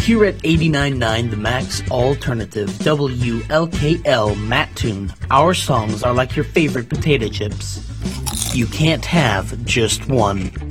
Here at 89.9 The Max Alternative, WLKL Mattoon, our songs are like your favorite potato chips. You can't have just one.